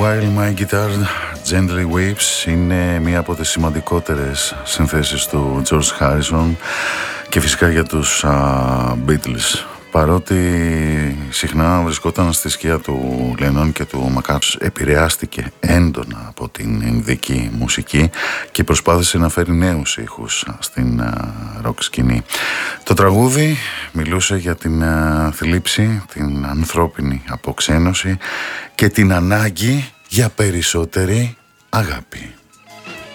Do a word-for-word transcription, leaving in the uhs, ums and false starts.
While My Guitar Gently Weeps είναι μία από τις σημαντικότερες συνθέσεις του George Harrison και φυσικά για τους uh, Beatles. Παρότι συχνά βρισκόταν στη σκιά του Lennon και του McCartney, επηρεάστηκε έντονα από την ινδική μουσική και προσπάθησε να φέρει νέους ήχους στην ροκ σκηνή. Το τραγούδι μιλούσε για την θλίψη, την ανθρώπινη αποξένωση και την ανάγκη για περισσότερη αγάπη.